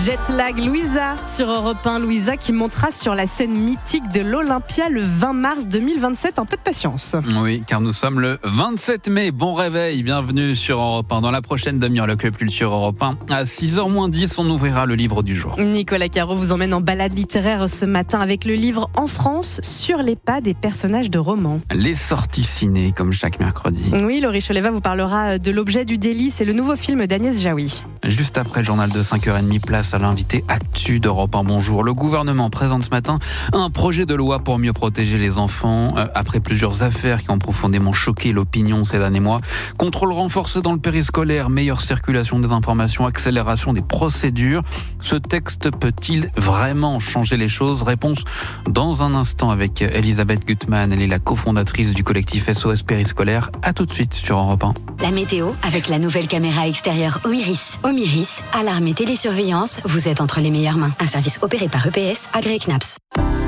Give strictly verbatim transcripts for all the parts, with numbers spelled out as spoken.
Jet lag, Louisa sur Europe un. Louisa qui montera sur la scène mythique de l'Olympia le vingt mars deux mille vingt-sept. Un peu de patience. Oui, car nous sommes le vingt-sept mai. Bon réveil, bienvenue sur Europe un. Dans la prochaine demi-heure, le Club Culture Europe un. À six heures moins dix, on ouvrira le livre du jour. Nicolas Caro vous emmène en balade littéraire ce matin avec le livre En France, sur les pas des personnages de romans. Les sorties ciné, comme chaque mercredi. Oui, Laurie Choleva vous parlera de L'objet du délit. C'est le nouveau film d'Agnès Jaoui. Juste après le journal de cinq heures trente, place à l'invité Actu d'Europe un. Bonjour. Le gouvernement présente ce matin un projet de loi pour mieux protéger les enfants. Euh, après plusieurs affaires qui ont profondément choqué l'opinion ces derniers mois. Contrôle renforcé dans le périscolaire, meilleure circulation des informations, accélération des procédures. Ce texte peut-il vraiment changer les choses ? Réponse dans un instant avec Elisabeth Gutmann. Elle est la cofondatrice du collectif S O S Périscolaire. À tout de suite sur Europe un. La météo avec la nouvelle caméra extérieure Omiris. Omiris, alarme et télésurveillance, vous êtes entre les meilleures mains. Un service opéré par E P S, agréé C N A P S.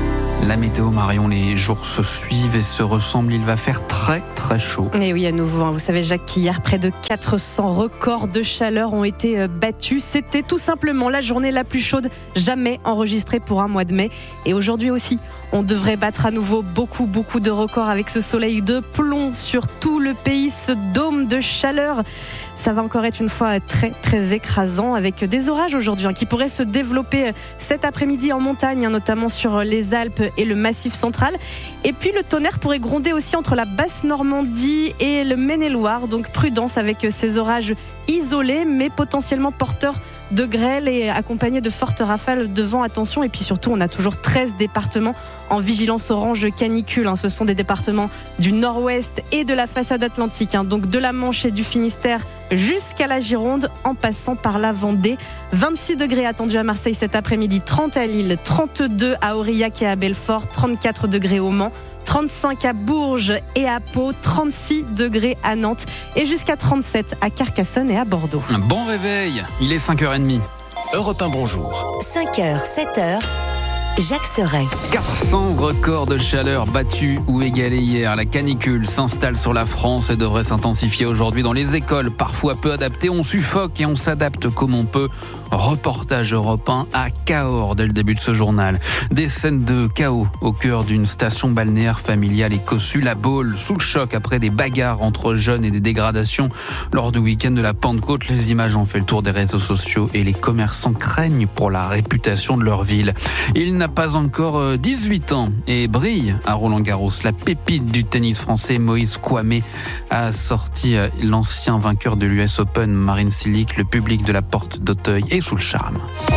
La météo, Marion, les jours se suivent et se ressemblent. Il va faire très très chaud. Et oui, à nouveau, hein. Vous savez, Jacques, qu'hier, près de quatre cents records de chaleur ont été battus. C'était tout simplement la journée la plus chaude jamais enregistrée pour un mois de mai. Et aujourd'hui aussi, on devrait battre à nouveau beaucoup, beaucoup de records avec ce soleil de plomb sur tout le pays, ce dôme de chaleur. Ça va encore être une fois très, très écrasant avec des orages aujourd'hui hein, qui pourraient se développer cet après-midi en montagne, hein, notamment sur les Alpes et le Massif central. Et puis le tonnerre pourrait gronder aussi entre la Basse-Normandie et le Maine-et-Loire. Donc prudence avec ces orages isolés mais potentiellement porteurs de grêle et accompagnés de fortes rafales de vent. Attention, et puis surtout on a toujours treize départements en vigilance orange canicule. Hein. Ce sont des départements du nord-ouest et de la façade atlantique. Hein. Donc de la Manche et du Finistère jusqu'à la Gironde en passant par la Vendée. vingt-six degrés attendus à Marseille cet après-midi, trente à Lille, trente-deux à Aurillac et à Belfort, trente-quatre degrés au Mans, trente-cinq à Bourges et à Pau, trente-six degrés à Nantes et jusqu'à trente-sept à Carcassonne et à Bordeaux. Un bon réveil, il est cinq heures trente. Europe un, bonjour. cinq heures, sept heures. Jacques Serret. quatre cents records de chaleur battus ou égalés hier. La canicule s'installe sur la France et devrait s'intensifier aujourd'hui dans les écoles. Parfois peu adaptées, on suffoque et on s'adapte comme on peut. Reportage Europe un à Cahors dès le début de ce journal. Des scènes de chaos au cœur d'une station balnéaire familiale et cossue. La Baule sous le choc après des bagarres entre jeunes et des dégradations lors du week-end de la Pentecôte. Les images ont fait le tour des réseaux sociaux et les commerçants craignent pour la réputation de leur ville. Il n'a pas encore dix-huit ans et brille à Roland-Garros. La pépite du tennis français Moïse Kouamé a sorti l'ancien vainqueur de l'U S Open Marin Cilic. Le public de la Porte d'Auteuil est sous le charme.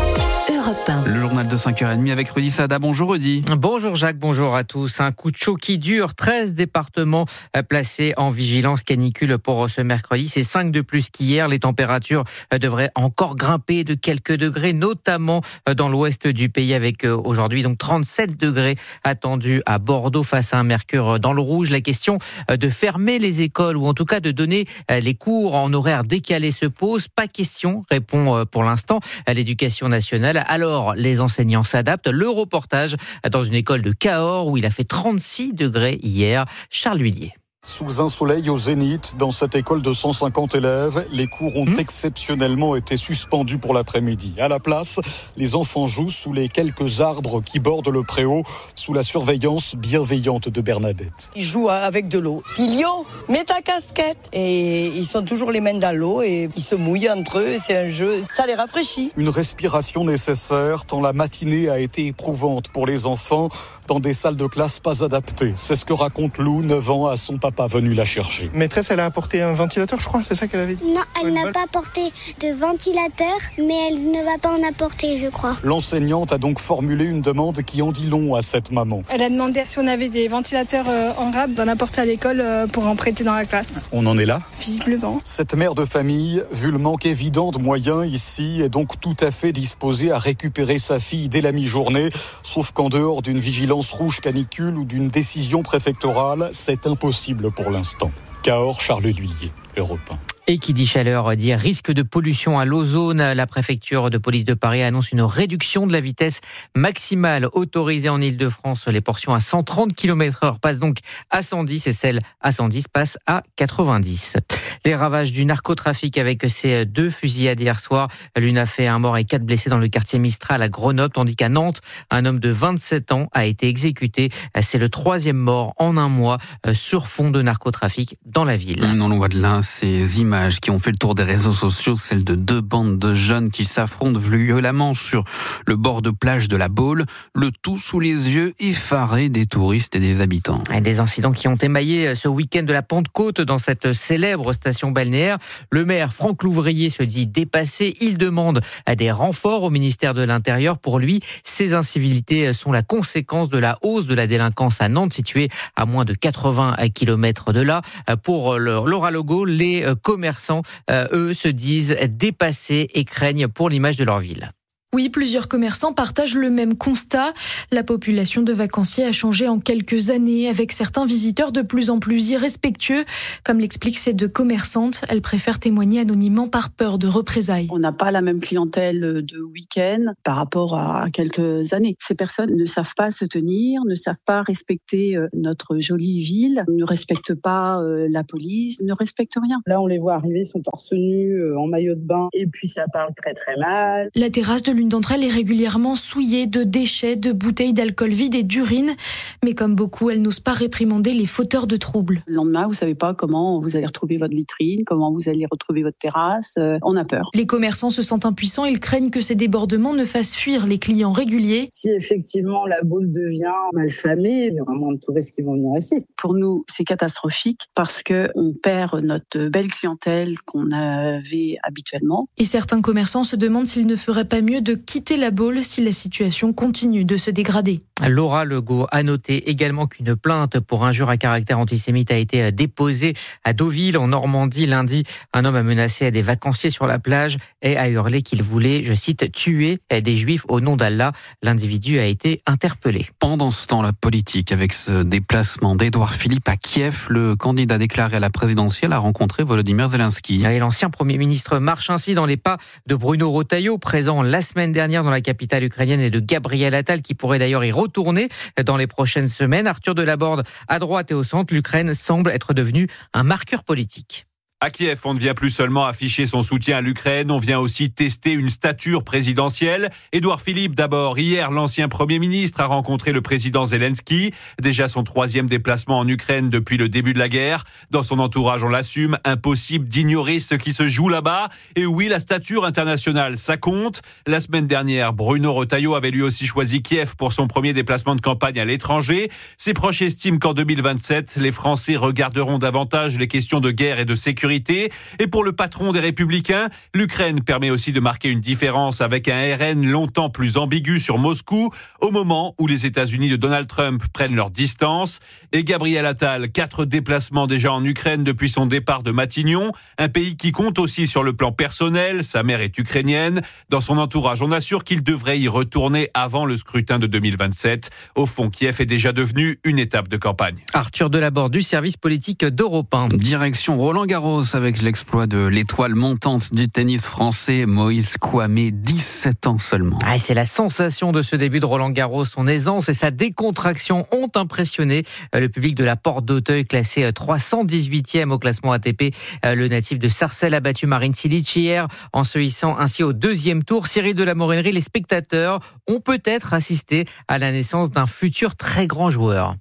Le journal de cinq heures trente avec Rudy Sada. Bonjour Rudy. Bonjour Jacques, bonjour à tous. Un coup de chaud qui dure. treize départements placés en vigilance canicule pour ce mercredi. C'est cinq de plus qu'hier. Les températures devraient encore grimper de quelques degrés, notamment dans l'ouest du pays avec aujourd'hui donc trente-sept degrés attendus à Bordeaux face à un mercure dans le rouge. La question de fermer les écoles ou en tout cas de donner les cours en horaire décalé se pose. Pas question, répond pour l'instant l'éducation nationale. Alors, les enseignants s'adaptent. Le reportage dans une école de Cahors où il a fait trente-six degrés hier. Charles Huillier. Sous un soleil au zénith, dans cette école de cent cinquante élèves, les cours ont mmh. exceptionnellement été suspendus pour l'après-midi. À la place, les enfants jouent sous les quelques arbres qui bordent le préau, sous la surveillance bienveillante de Bernadette. Ils jouent avec de l'eau. Pilio, mets ta casquette. Et ils sont toujours les mains dans l'eau et ils se mouillent entre eux. C'est un jeu, ça les rafraîchit. Une respiration nécessaire tant la matinée a été éprouvante pour les enfants dans des salles de classe pas adaptées. C'est ce que raconte Lou, neuf ans, à son papa. Pas venu la chercher. Maîtresse, elle a apporté un ventilateur, je crois, c'est ça qu'elle avait dit? Non, elle n'a pas apporté de ventilateur, mais elle ne va pas en apporter, je crois. L'enseignante a donc formulé une demande qui en dit long à cette maman. Elle a demandé si on avait des ventilateurs en rab d'en apporter à l'école pour en prêter dans la classe. On en est là? Visiblement. Cette mère de famille, vu le manque évident de moyens ici, est donc tout à fait disposée à récupérer sa fille dès la mi-journée, sauf qu'en dehors d'une vigilance rouge canicule ou d'une décision préfectorale, c'est impossible pour l'instant. Cahors, Charles Huillier, Europe un. Et qui dit chaleur dit risque de pollution à l'ozone. La préfecture de police de Paris annonce une réduction de la vitesse maximale autorisée en Île-de-France. Les portions à cent trente kilomètres heure passent donc à cent dix et celles à cent dix passent à quatre-vingt-dix. Les ravages du narcotrafic avec ces deux fusillades hier soir. L'une a fait un mort et quatre blessés dans le quartier Mistral à Grenoble, tandis qu'à Nantes, un homme de vingt-sept ans a été exécuté. C'est le troisième mort en un mois sur fond de narcotrafic dans la ville. Non, loin de là, ces images qui ont fait le tour des réseaux sociaux, celles de deux bandes de jeunes qui s'affrontent violemment sur le bord de plage de la Baule, le tout sous les yeux effarés des touristes et des habitants. Et des incidents qui ont émaillé ce week-end de la Pentecôte dans cette célèbre station balnéaire. Le maire Franck Louvrier se dit dépassé. Il demande des renforts au ministère de l'Intérieur. Pour lui, ces incivilités sont la conséquence de la hausse de la délinquance à Nantes, située à moins de quatre-vingts kilomètres de là. Pour Laura Logo, les commerçants commerçants, euh, eux, se disent dépassés et craignent pour l'image de leur ville. Oui, plusieurs commerçants partagent le même constat. La population de vacanciers a changé en quelques années, avec certains visiteurs de plus en plus irrespectueux. Comme l'expliquent ces deux commerçantes, elles préfèrent témoigner anonymement par peur de représailles. On n'a pas la même clientèle de week-end par rapport à quelques années. Ces personnes ne savent pas se tenir, ne savent pas respecter notre jolie ville, ne respectent pas la police, ne respectent rien. Là, on les voit arriver, ils sont torse nu, en maillot de bain, et puis ça parle très très mal. La terrasse de l'une d'entre elles est régulièrement souillée de déchets, de bouteilles d'alcool vide et d'urine. Mais comme beaucoup, elles n'osent pas réprimander les fauteurs de troubles. Le lendemain, vous ne savez pas comment vous allez retrouver votre vitrine, comment vous allez retrouver votre terrasse. Euh, on a peur. Les commerçants se sentent impuissants. Ils craignent que ces débordements ne fassent fuir les clients réguliers. Si effectivement la Baule devient malfamée, il y aura moins de touristes qui vont venir ici. Pour nous, c'est catastrophique parce qu'on perd notre belle clientèle qu'on avait habituellement. Et certains commerçants se demandent s'il ne ferait pas mieux de quitter la Baule si la situation continue de se dégrader. Laura Legault a noté également qu'une plainte pour injure à caractère antisémite a été déposée à Deauville, en Normandie, lundi. Un homme a menacé des vacanciers sur la plage et a hurlé qu'il voulait, je cite, tuer des juifs au nom d'Allah. L'individu a été interpellé. Pendant ce temps, la politique, avec ce déplacement d'Édouard Philippe à Kiev, le candidat déclaré à la présidentielle a rencontré Volodymyr Zelensky. Et l'ancien Premier ministre marche ainsi dans les pas de Bruno Retailleau, présent la semaine dernière dans la capitale ukrainienne, et de Gabriel Attal, qui pourrait d'ailleurs y retourner dans les prochaines semaines. Arthur Delaborde, à droite et au centre, l'Ukraine semble être devenue un marqueur politique. À Kiev, on ne vient plus seulement afficher son soutien à l'Ukraine, on vient aussi tester une stature présidentielle. Édouard Philippe, d'abord, hier, l'ancien Premier ministre a rencontré le président Zelensky. Déjà son troisième déplacement en Ukraine depuis le début de la guerre. Dans son entourage, on l'assume, impossible d'ignorer ce qui se joue là-bas. Et oui, la stature internationale, ça compte. La semaine dernière, Bruno Retailleau avait lui aussi choisi Kiev pour son premier déplacement de campagne à l'étranger. Ses proches estiment qu'en deux mille vingt-sept, les Français regarderont davantage les questions de guerre et de sécurité. Et pour le patron des Républicains, l'Ukraine permet aussi de marquer une différence avec un R N longtemps plus ambigu sur Moscou, au moment où les États-Unis de Donald Trump prennent leur distance. Et Gabriel Attal, quatre déplacements déjà en Ukraine depuis son départ de Matignon, un pays qui compte aussi sur le plan personnel. Sa mère est ukrainienne. Dans son entourage, on assure qu'il devrait y retourner avant le scrutin de deux mille vingt-sept. Au fond, Kiev est déjà devenu une étape de campagne. Arthur Delaborde du service politique d'Europe un. Direction Roland-Garros avec l'exploit de l'étoile montante du tennis français, Moïse Kouamé, dix-sept ans seulement. Ah, c'est la sensation de ce début de Roland-Garros. Son aisance et sa décontraction ont impressionné le public de la Porte d'Auteuil, classé trois cent dix-huitième au classement A T P. Le natif de Sarcelles a battu Marin Cilic hier en se hissant ainsi au deuxième tour. Cyril de la Morinerie, les spectateurs ont peut-être assisté à la naissance d'un futur très grand joueur.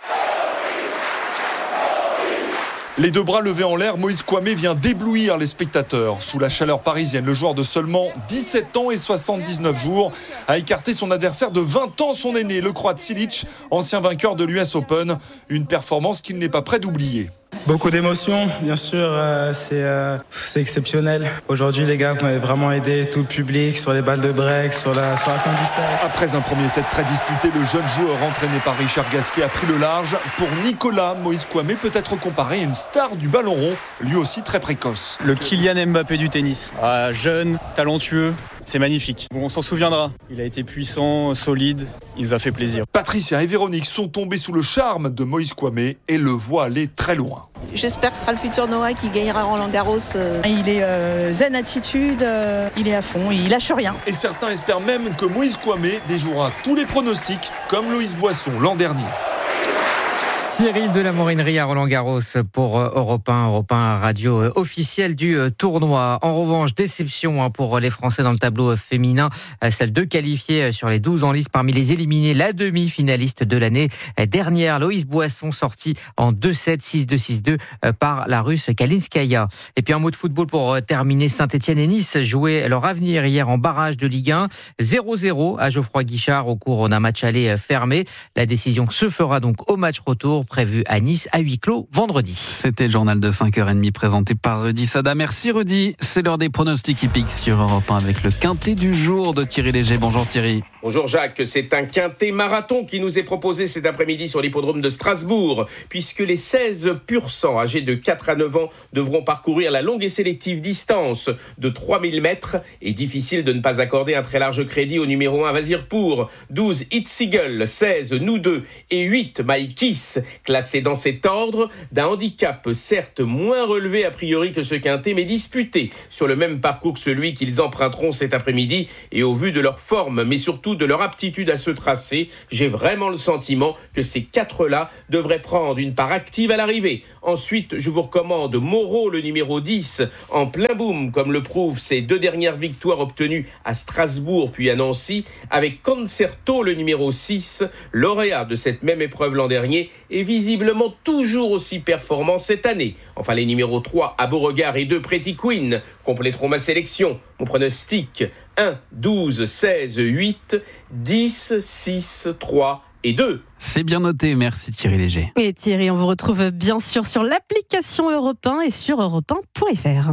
Les deux bras levés en l'air, Moïse Kouamé vient d'éblouir les spectateurs. Sous la chaleur parisienne, le joueur de seulement dix-sept ans et soixante-dix-neuf jours a écarté son adversaire de vingt ans, son aîné, le Croate Cilic, ancien vainqueur de l'U S Open. Une performance qu'il n'est pas prêt d'oublier. Beaucoup d'émotions, bien sûr, euh, c'est, euh, c'est exceptionnel. Aujourd'hui, les gars, vous m'avez vraiment aidé, tout le public, sur les balles de break, sur la, sur la fin du set. Après un premier set très disputé, le jeune joueur entraîné par Richard Gasquet a pris le large. Pour Nicolas, Moïse Kouamé peut être comparé à une star du ballon rond, lui aussi très précoce. Le Kylian Mbappé du tennis, ah, jeune, talentueux. c'est magnifique. Bon, on s'en souviendra. Il a été puissant, solide, il nous a fait plaisir. Patricia et Véronique sont tombées sous le charme de Moïse Kouamé et le voient aller très loin. J'espère que ce sera le futur Noah qui gagnera Roland Garros. Il est euh, zen attitude, euh, il est à fond, il lâche rien. Et certains espèrent même que Moïse Kouamé déjouera tous les pronostics comme Loïs Boisson l'an dernier. Cyril de la Morinerie à Roland-Garros pour Europe un, Europe un radio officielle du tournoi. En revanche, déception pour les Français dans le tableau féminin. Celle de qualifiés sur les douze en lice parmi les éliminés. La demi-finaliste de l'année dernière, Loïs Boisson, sortie en deux sept, six deux, six deux par la Russe Kalinskaya. Et puis un mot de football pour terminer. Saint-Etienne et Nice jouaient leur avenir hier en barrage de Ligue un. zéro zéro à Geoffroy Guichard au cours d'un match aller fermé. La décision se fera donc au match retour prévu à Nice à huis clos vendredi. C'était le journal de cinq heures trente présenté par Rudy Sada. Merci Rudy. C'est l'heure des pronostics hippiques sur Europe un avec le quintet du jour de Thierry Léger. Bonjour Thierry. Bonjour Jacques, c'est un quintet marathon qui nous est proposé cet après-midi sur l'hippodrome de Strasbourg, puisque les seize pur sang âgés de quatre à neuf ans devront parcourir la longue et sélective distance de trois mille mètres. Et difficile de ne pas accorder un très large crédit au numéro un Vazirpour, douze It's Eagle, seize Nous deux et huit My Kiss, classés dans cet ordre, d'un handicap certes moins relevé a priori que ce quintet, mais disputé sur le même parcours que celui qu'ils emprunteront cet après-midi. Et au vu de leur forme, mais surtout de leur aptitude à se tracer, j'ai vraiment le sentiment que ces quatre-là devraient prendre une part active à l'arrivée. Ensuite, je vous recommande Moreau, le numéro dix, en plein boom, comme le prouvent ses deux dernières victoires obtenues à Strasbourg puis à Nancy, avec Concerto, le numéro six, lauréat de cette même épreuve l'an dernier, et visiblement toujours aussi performant cette année. Enfin, les numéros trois à Beauregard et deux Pretty Queen compléteront ma sélection. Mon pronostic, un, douze, seize, huit, dix, six, trois et deux. C'est bien noté, merci Thierry Léger. Et Thierry, on vous retrouve bien sûr sur l'application Europe un et sur europe un point f r.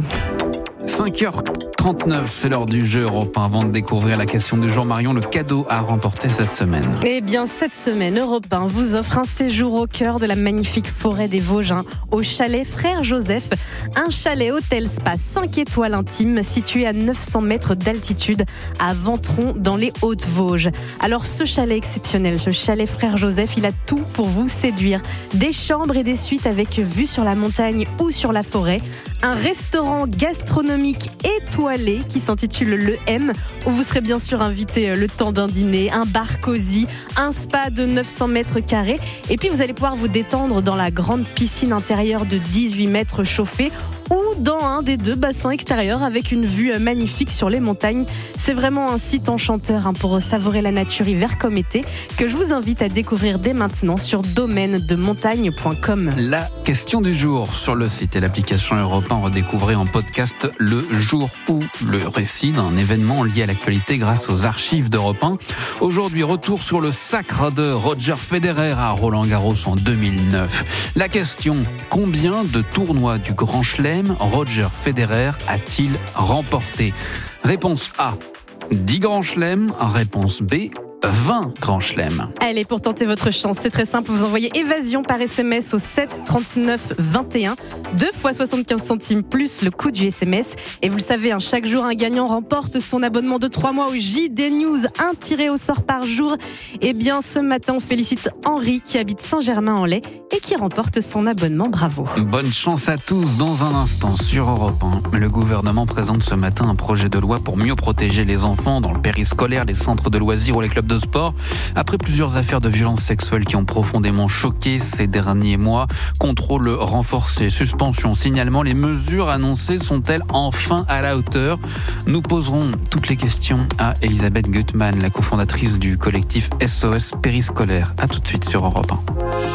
cinq heures trente-neuf, c'est l'heure du jeu Europe un. Avant de découvrir la question du jour, Marion, le cadeau à remporter cette semaine. Eh bien, cette semaine, Europe un vous offre un séjour au cœur de la magnifique forêt des Vosges, hein, au chalet Frère Joseph. Un chalet hôtel spa cinq étoiles intime situé à neuf cents mètres d'altitude à Ventron dans les Hautes-Vosges. Alors, ce chalet exceptionnel, ce chalet Frère Joseph, il a tout pour vous séduire. Des chambres et des suites avec vue sur la montagne ou sur la forêt. Un restaurant gastronomique étoilé qui s'intitule Le M, où vous serez bien sûr invité le temps d'un dîner, un bar cosy, un spa de neuf cents mètres carrés, et puis vous allez pouvoir vous détendre dans la grande piscine intérieure de dix-huit mètres chauffée ou dans un des deux bassins extérieurs avec une vue magnifique sur les montagnes. C'est vraiment un site enchanteur hein, pour savourer la nature hiver comme été, que je vous invite à découvrir dès maintenant sur domaine de montagne point com. La question du jour sur le site et l'application Europe un, redécouvrez en podcast le jour où, le récit d'un événement lié à l'actualité grâce aux archives d'Europe un. Aujourd'hui, retour sur le sacre de Roger Federer à Roland-Garros en deux mille neuf. La question, combien de tournois du Grand Chelem Roger Federer a-t-il remporté? Réponse A, dix Grands Chelems. Réponse B, vingt Grands Chelems. Allez, pour tenter votre chance, c'est très simple. Vous envoyez évasion par S M S au sept trente-neuf vingt et un. deux fois soixante-quinze centimes plus le coût du S M S. Et vous le savez, hein, chaque jour, un gagnant remporte son abonnement de trois mois au J D News. Un tiré au sort par jour. Eh bien, ce matin, on félicite Henri qui habite Saint-Germain-en-Laye et qui remporte son abonnement. Bravo. Bonne chance à tous. Dans un instant, sur Europe un, le gouvernement présente ce matin un projet de loi pour mieux protéger les enfants dans le périscolaire, les centres de loisirs ou les clubs de sport. Après plusieurs affaires de violences sexuelles qui ont profondément choqué ces derniers mois, contrôle renforcé, suspension, signalement, les mesures annoncées sont-elles enfin à la hauteur? Nous poserons toutes les questions à Elisabeth Gutmann, la cofondatrice du collectif S O S Périscolaire. À tout de suite sur Europe un.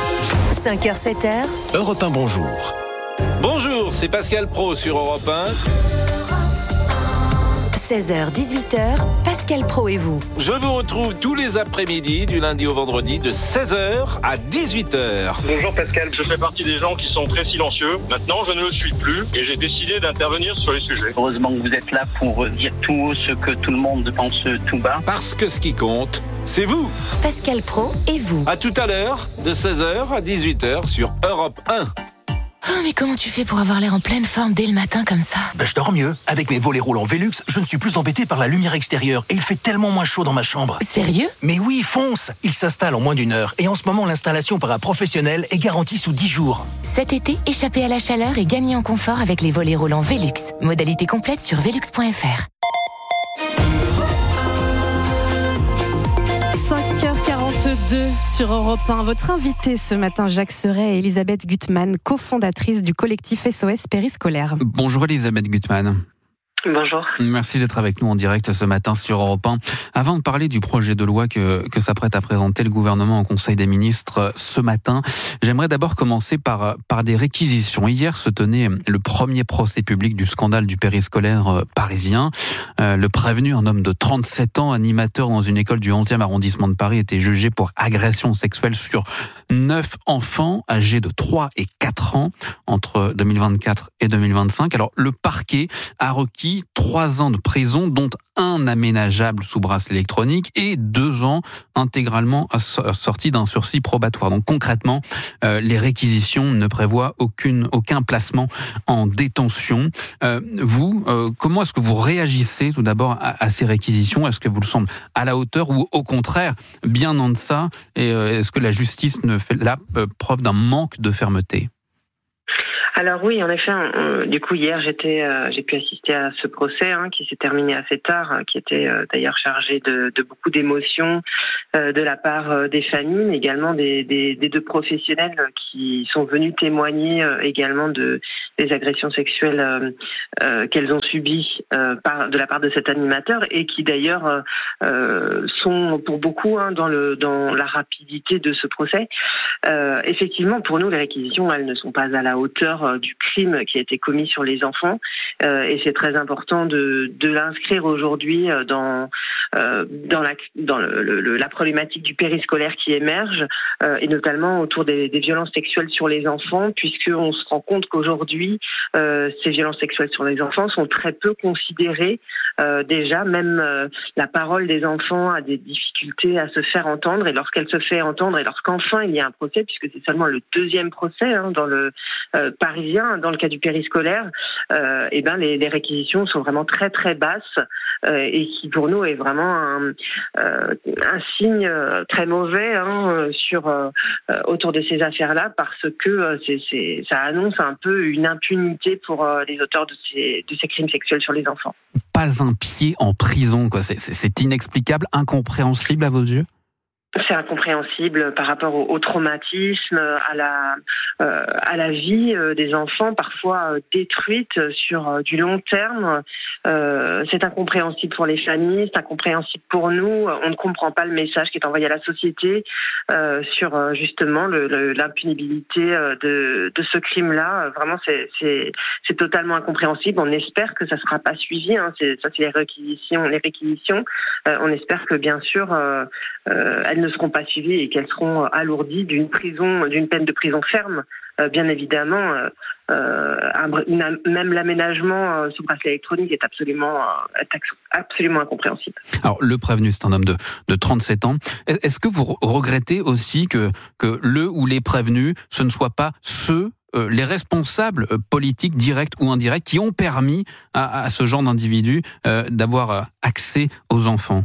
cinq heures sept heures. Europe un, bonjour. Bonjour, c'est Pascal Pro sur Europe un. seize heures dix-huit heures, Pascal Pro et vous. Je vous retrouve tous les après-midi, du lundi au vendredi, de seize heures à dix-huit heures. Bonjour Pascal, je fais partie des gens qui sont très silencieux. Maintenant, je ne le suis plus et j'ai décidé d'intervenir sur les sujets. Heureusement que vous êtes là pour dire tout haut ce que tout le monde pense tout bas. Parce que ce qui compte, c'est vous. Pascal Pro et vous. À tout à l'heure, de seize heures à dix-huit heures sur Europe un. Oh, mais comment tu fais pour avoir l'air en pleine forme dès le matin comme ça? Ben, je dors mieux. Avec mes volets roulants Velux, je ne suis plus embêté par la lumière extérieure et il fait tellement moins chaud dans ma chambre. Sérieux? Mais oui, fonce! Il s'installe en moins d'une heure et en ce moment, l'installation par un professionnel est garantie sous dix jours. Cet été, échappez à la chaleur et gagnez en confort avec les volets roulants Velux. Modalité complète sur velux point f r. cinq heures quarante-deux sur Europe un. Votre invité ce matin, Jacques Serret et Elisabeth Gutmann, cofondatrice du collectif S O S Périscolaire. Bonjour Elisabeth Gutmann. Bonjour. Merci d'être avec nous en direct ce matin sur Europe un. Avant de parler du projet de loi que, que s'apprête à présenter le gouvernement au Conseil des ministres ce matin, j'aimerais d'abord commencer par, par des réquisitions. Hier se tenait le premier procès public du scandale du périscolaire parisien. Euh, le prévenu, un homme de trente-sept ans, animateur dans une école du onzième arrondissement de Paris, était jugé pour agression sexuelle sur neuf enfants âgés de trois et quatre ans entre deux mille vingt-quatre et deux mille vingt-cinq. Alors, le parquet a requis trois ans de prison, dont un aménageable sous bracelet électronique et deux ans intégralement assortis d'un sursis probatoire. Donc concrètement, euh, les réquisitions ne prévoient aucune, aucun placement en détention. Euh, vous, euh, comment est-ce que vous réagissez tout d'abord à, à ces réquisitions? Est-ce que vous le semblez à la hauteur ou au contraire bien en deçà? Et euh, est-ce que la justice ne fait là euh, preuve d'un manque de fermeté? Alors oui, en effet, on, du coup hier j'étais, euh, j'ai pu assister à ce procès hein, qui s'est terminé assez tard, hein, qui était euh, d'ailleurs chargé de, de beaucoup d'émotions euh, de la part euh, des familles, mais également des, des, des deux professionnels qui sont venus témoigner euh, également de des agressions sexuelles euh, euh, qu'elles ont subies euh, par, de la part de cet animateur et qui d'ailleurs euh, euh, sont pour beaucoup hein, dans le dans la rapidité de ce procès. Euh, effectivement, pour nous, les réquisitions, elles ne sont pas à la hauteur du crime qui a été commis sur les enfants euh, et c'est très important de, de l'inscrire aujourd'hui dans euh, dans la dans le, le, la problématique du périscolaire qui émerge euh, et notamment autour des, des violences sexuelles sur les enfants, puisqu'on se rend compte qu'aujourd'hui euh, ces violences sexuelles sur les enfants sont très peu considérées. Euh, déjà, même euh, la parole des enfants a des difficultés à se faire entendre et lorsqu'elle se fait entendre et lorsqu'enfin il y a un procès, puisque c'est seulement le deuxième procès hein, dans le euh, parisien, dans le cas du périscolaire, euh, et ben les, les réquisitions sont vraiment très très basses euh, et qui pour nous est vraiment un, euh, un signe très mauvais hein, sur euh, autour de ces affaires-là parce que euh, c'est, c'est, ça annonce un peu une impunité pour euh, les auteurs de ces, de ces crimes sexuels sur les enfants. Pas un pied en prison, quoi. C'est, c'est, c'est inexplicable, incompréhensible à vos yeux? C'est incompréhensible par rapport au, au traumatisme, à la euh, à la vie euh, des enfants parfois euh, détruite sur euh, du long terme. Euh, c'est incompréhensible pour les familles, c'est incompréhensible pour nous. On ne comprend pas le message qui est envoyé à la société euh, sur euh, justement le, le, l'impunibilité euh, de de ce crime-là. Vraiment, c'est c'est c'est totalement incompréhensible. On espère que ça sera pas suivi. Hein. C'est ça, c'est les réquisitions, les réquisitions. Euh, on espère que bien sûr, euh, euh, elles ne seront pas suivies et qu'elles seront alourdies d'une prison, d'une peine de prison ferme, euh, bien évidemment. Euh, euh, un, même l'aménagement euh, sous bracelet électronique est absolument, euh, est absolument incompréhensible. Alors le prévenu, c'est un homme de, de trente-sept ans. Est-ce que vous regrettez aussi que, que le ou les prévenus, ce ne soient pas ceux Euh, les responsables euh, politiques directs ou indirects qui ont permis à, à ce genre d'individus euh, d'avoir euh, accès aux enfants?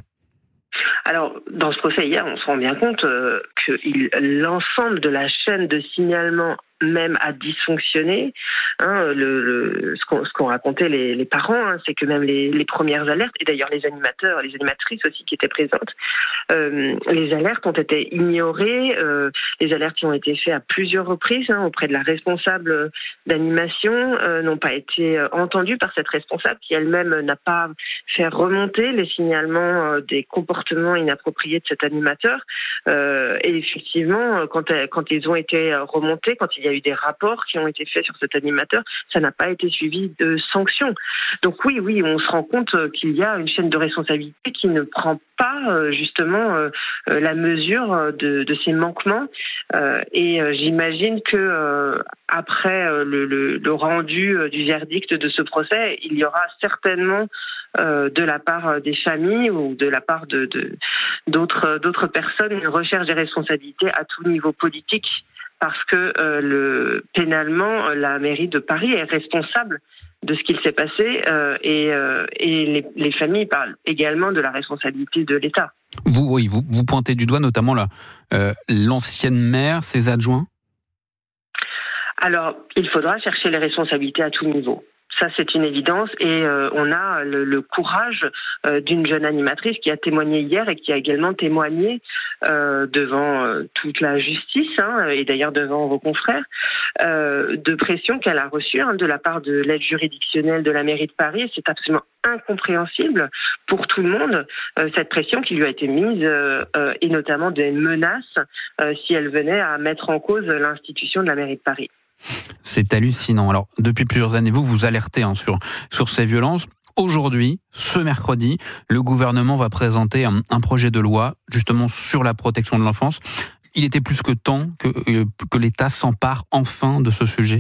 Alors, dans ce procès hier, on se rend bien compte euh, que il, l'ensemble de la chaîne de signalement même a dysfonctionné. Hein, le, le, ce, qu'ont, ce qu'ont raconté les, les parents, hein, c'est que même les, les premières alertes, et d'ailleurs les animateurs, les animatrices aussi qui étaient présentes, euh, les alertes ont été ignorées, euh, les alertes qui ont été faites à plusieurs reprises hein, auprès de la responsable d'animation euh, n'ont pas été entendues par cette responsable qui elle-même n'a pas fait remonter les signalements euh, des comportements inappropriés de cet animateur. Euh, et effectivement, quand, quand ils ont été remontés, quand il y a eu des rapports qui ont été faits sur cet animateur, ça n'a pas été suivi de sanctions. Donc oui, oui, on se rend compte qu'il y a une chaîne de responsabilité qui ne prend pas justement la mesure de, de ces manquements. Et j'imagine que après le, le, le rendu du verdict de ce procès, il y aura certainement Euh, de la part des familles ou de la part de, de, d'autres, d'autres personnes, une recherche des responsabilités à tout niveau politique parce que euh, le, pénalement, la mairie de Paris est responsable de ce qu'il s'est passé euh, et, euh, et les, les familles parlent également de la responsabilité de l'État. Vous, oui, vous, vous pointez du doigt notamment là, euh, l'ancienne maire, ses adjoints. Alors, il faudra chercher les responsabilités à tout niveau. Ça, c'est une évidence. Et euh, on a le, le courage euh, d'une jeune animatrice qui a témoigné hier et qui a également témoigné euh, devant euh, toute la justice, hein, et d'ailleurs devant vos confrères, euh, de pression qu'elle a reçue hein, de la part de l'aide juridictionnelle de la mairie de Paris. C'est absolument incompréhensible pour tout le monde, euh, cette pression qui lui a été mise, euh, euh, et notamment des menaces euh, si elle venait à mettre en cause l'institution de la mairie de Paris. C'est hallucinant. Alors, depuis plusieurs années, vous vous alertez hein, sur, sur ces violences. Aujourd'hui, ce mercredi, le gouvernement va présenter un, un projet de loi justement sur la protection de l'enfance. Il était plus que temps que, que l'État s'empare enfin de ce sujet.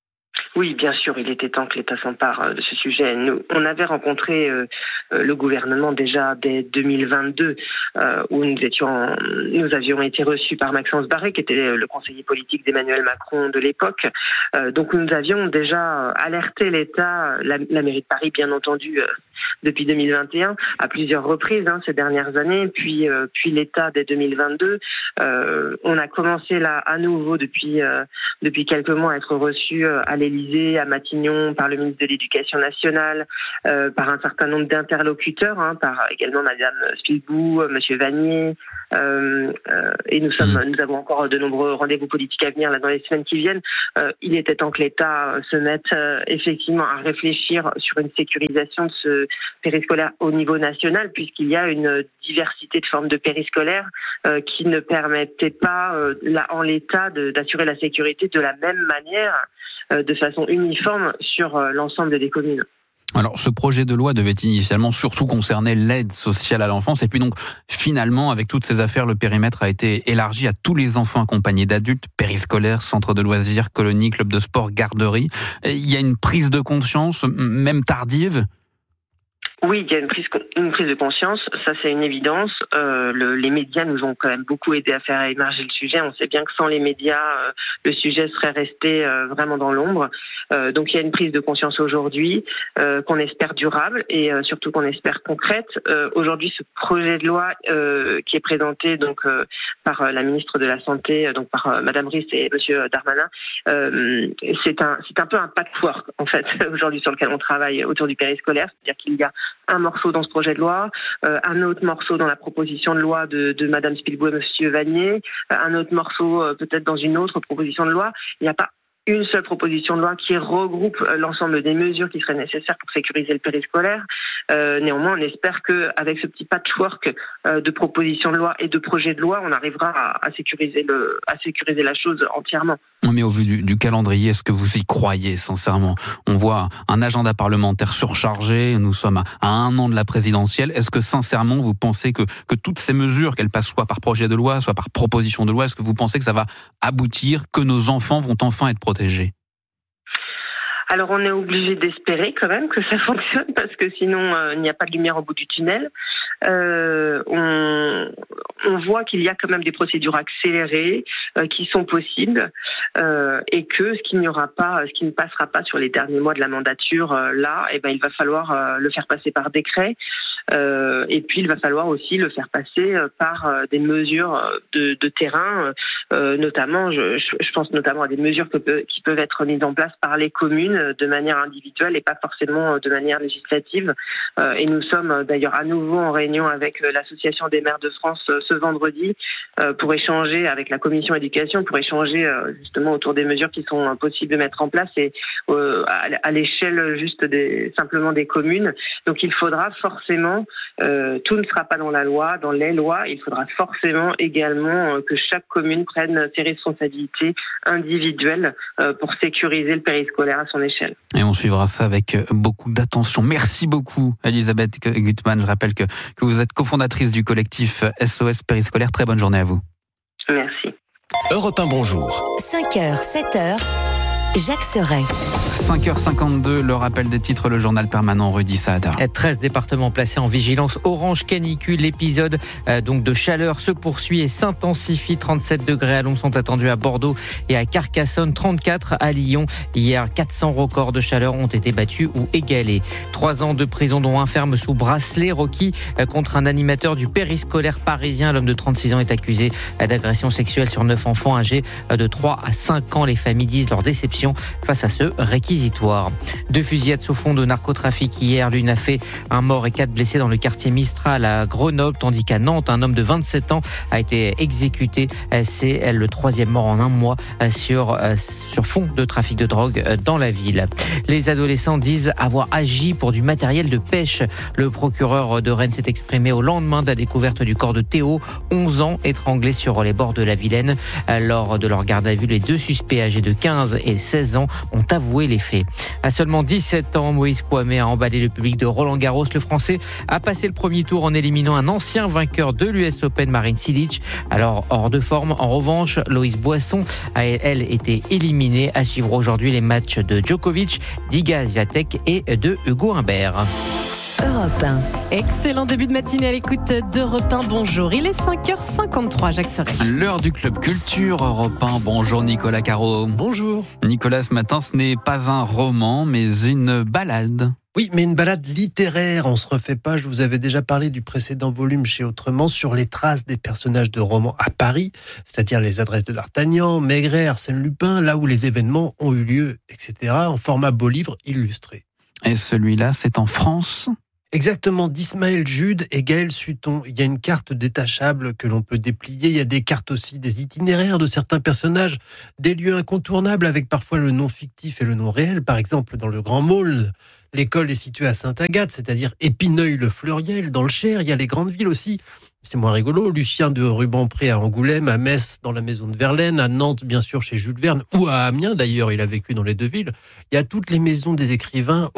Oui, bien sûr, il était temps que l'État s'empare de ce sujet. Nous, on avait rencontré euh, le gouvernement déjà dès deux mille vingt-deux, euh, où nous étions, nous avions été reçus par Maxence Barré, qui était le conseiller politique d'Emmanuel Macron de l'époque. Euh, donc nous avions déjà alerté l'État, la, la mairie de Paris, bien entendu, euh, depuis deux mille vingt et un, à plusieurs reprises hein, ces dernières années, puis euh, puis l'État dès deux mille vingt-deux. Euh, on a commencé là à nouveau depuis euh, depuis quelques mois à être reçus euh, à l'Élysée, à Matignon, par le ministre de l'Éducation nationale, euh, par un certain nombre d'interlocuteurs, hein, par également Madame Spilbou, Monsieur Vanier, euh, euh, et nous sommes, nous avons encore de nombreux rendez-vous politiques à venir là dans les semaines qui viennent. Euh, il était temps que l'État se mette euh, effectivement à réfléchir sur une sécurisation de ce périscolaire au niveau national, puisqu'il y a une diversité de formes de périscolaires euh, qui ne permettaient pas, euh, là, en l'état, de, d'assurer la sécurité de la même manière, euh, de façon uniforme sur euh, l'ensemble des communes. Alors, ce projet de loi devait initialement surtout concerner l'aide sociale à l'enfance. Et puis donc, finalement, avec toutes ces affaires, le périmètre a été élargi à tous les enfants accompagnés d'adultes, périscolaires, centres de loisirs, colonies, clubs de sport, garderies. Il y a une prise de conscience, même tardive. Oui, il y a une prise, une prise de conscience, ça c'est une évidence. Euh, le, les médias nous ont quand même beaucoup aidé à faire émerger le sujet. On sait bien que sans les médias, euh, le sujet serait resté euh, vraiment dans l'ombre. Euh, donc il y a une prise de conscience aujourd'hui euh, qu'on espère durable et euh, surtout qu'on espère concrète. Euh, aujourd'hui, ce projet de loi euh, qui est présenté donc euh, par euh, la ministre de la Santé, donc par euh, Madame Rist et Monsieur Darmanin, euh, c'est un c'est un peu un patchwork en fait aujourd'hui sur lequel on travaille autour du périscolaire, c'est-à-dire qu'il y a un morceau dans ce projet de loi, euh, un autre morceau dans la proposition de loi de, de Madame Spilbou et Monsieur Vanier, euh, un autre morceau euh, peut-être dans une autre proposition de loi. Il n'y a pas une seule proposition de loi qui regroupe l'ensemble des mesures qui seraient nécessaires pour sécuriser le périscolaire. Euh, néanmoins, on espère qu'avec ce petit patchwork euh, de propositions de loi et de projets de loi, on arrivera à, à, sécuriser, le, à sécuriser la chose entièrement. Mais au vu du, du calendrier, est-ce que vous y croyez sincèrement ? On voit un agenda parlementaire surchargé, nous sommes à, à un an de la présidentielle. Est-ce que sincèrement, vous pensez que, que toutes ces mesures, qu'elles passent soit par projet de loi, soit par proposition de loi, est-ce que vous pensez que ça va aboutir, que nos enfants vont enfin être protégés ? Alors on est obligé d'espérer quand même que ça fonctionne parce que sinon euh, il n'y a pas de lumière au bout du tunnel. Euh, on, on voit qu'il y a quand même des procédures accélérées euh, qui sont possibles euh, et que ce qui n'y aura pas, ce qui ne passera pas sur les derniers mois de la mandature euh, là, eh ben il va falloir euh, le faire passer par décret. Euh, et puis il va falloir aussi le faire passer euh, par euh, des mesures de, de terrain, euh, notamment, je, je pense notamment à des mesures que peut, qui peuvent être mises en place par les communes de manière individuelle et pas forcément de manière législative. Euh, et nous sommes d'ailleurs à nouveau en réunion avec l'Association des maires de France euh, ce vendredi euh, pour échanger avec la commission éducation, pour échanger euh, justement autour des mesures qui sont euh, possibles de mettre en place et euh, à, à l'échelle juste des, simplement des communes. Donc il faudra forcément Euh, tout ne sera pas dans la loi, dans les lois. Il faudra forcément également euh, que chaque commune prenne ses responsabilités individuelles euh, pour sécuriser le périscolaire à son échelle. Et on suivra ça avec beaucoup d'attention. Merci beaucoup, Elisabeth Gutmann. Je rappelle que, que vous êtes cofondatrice du collectif S O S Périscolaire. Très bonne journée à vous. Merci. Europe un, bonjour. cinq heures, sept heures. Jacques Serret. cinq heures cinquante-deux, le rappel des titres, le journal permanent Rudy Saada. treize départements placés en vigilance orange canicule. L'épisode euh, donc de chaleur se poursuit et s'intensifie. trente-sept degrés à l'ombre sont attendus à Bordeaux et à Carcassonne, trente-quatre à Lyon. Hier, quatre cents records de chaleur ont été battus ou égalés. Trois ans de prison dont un ferme sous bracelet. Rocky euh, contre un animateur du périscolaire parisien. L'homme de trente-six ans est accusé euh, d'agression sexuelle sur neuf enfants âgés euh, de trois à cinq ans. Les familles disent leur déception face à ce réquisitoire. Deux fusillades sous fond de narcotrafic hier. L'une a fait un mort et quatre blessés dans le quartier Mistral à Grenoble, tandis qu'à Nantes, un homme de vingt-sept ans a été exécuté. C'est le troisième mort en un mois sur, sur fond de trafic de drogue dans la ville. Les adolescents disent avoir agi pour du matériel de pêche. Le procureur de Rennes s'est exprimé au lendemain de la découverte du corps de Théo, onze ans, étranglé sur les bords de la Vilaine. Lors de leur garde à vue, les deux suspects âgés de quinze et seize ans ont avoué les faits. À seulement dix-sept ans, Moïse Kouamé a emballé le public de Roland-Garros. Le Français a passé le premier tour en éliminant un ancien vainqueur de l'U S Open, Marin Cilic. Alors, hors de forme, en revanche, Loïs Boisson a, elle, été éliminée. À suivre aujourd'hui les matchs de Djokovic, d'Iga Swiatek et de Hugo Humbert. Europe un. Excellent début de matinée à l'écoute d'Europe un. Bonjour, il est cinq heures cinquante-trois, Jacques Serret. L'heure du Club Culture Europe un. Bonjour Nicolas Caro. Bonjour. Nicolas, ce matin, ce n'est pas un roman, mais une balade. Oui, mais une balade littéraire, on se refait pas. Je vous avais déjà parlé du précédent volume chez Autrement sur les traces des personnages de romans à Paris, c'est-à-dire les adresses de D'Artagnan, Maigret, Arsène Lupin, là où les événements ont eu lieu, et cetera, en format beau livre illustré. Et celui-là, c'est en France ? Exactement, d'Ismaël Jude et Gaël Sutton. Il y a une carte détachable que l'on peut déplier. Il y a des cartes aussi, des itinéraires de certains personnages, des lieux incontournables avec parfois le nom fictif et le nom réel. Par exemple, dans le Grand Môle, l'école est située à Sainte-Agathe, c'est-à-dire Épineuil-le-Fleuriel, dans le Cher. Il y a les grandes villes aussi. C'est moins rigolo. Lucien de Rubempré à Angoulême, à Metz, dans la maison de Verlaine, à Nantes, bien sûr, chez Jules Verne, ou à Amiens, d'ailleurs, il a vécu dans les deux villes. Il y a toutes les maisons des écrivains